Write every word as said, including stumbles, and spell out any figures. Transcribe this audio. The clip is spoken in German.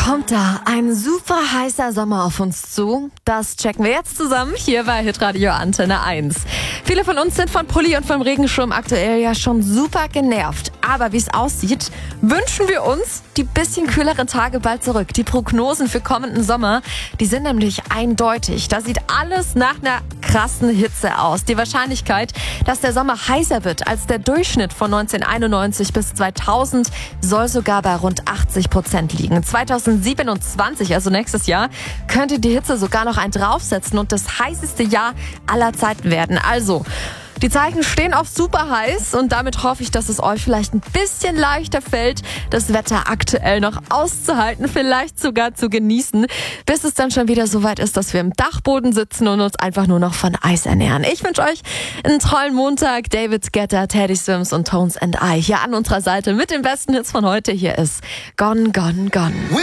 Kommt da ein super heißer Sommer auf uns zu? Das checken wir jetzt zusammen hier bei Hitradio Antenne eins. Viele von uns sind von Pulli und vom Regenschirm aktuell ja schon super genervt. Aber wie es aussieht, wünschen wir uns die bisschen kühleren Tage bald zurück. Die Prognosen für kommenden Sommer, die sind nämlich eindeutig. Da sieht alles nach einer krassen Hitze aus. Die Wahrscheinlichkeit, dass der Sommer heißer wird als der Durchschnitt von neunzehnhunderteinundneunzig bis zweitausend, soll sogar bei rund achtzig Prozent liegen. zweitausendsiebenundzwanzig, also nächstes Jahr, könnte die Hitze sogar noch einen draufsetzen und das heißeste Jahr aller Zeiten werden. Also, die Zeichen stehen auf super heiß und damit hoffe ich, dass es euch vielleicht ein bisschen leichter fällt, das Wetter aktuell noch auszuhalten, vielleicht sogar zu genießen, bis es dann schon wieder so weit ist, dass wir im Dachboden sitzen und uns einfach nur noch von Eis ernähren. Ich wünsche euch einen tollen Montag. David Guetta, Teddy Swims und Tones and I hier an unserer Seite mit den besten Hits von heute. Hier ist Gone, Gone, Gone.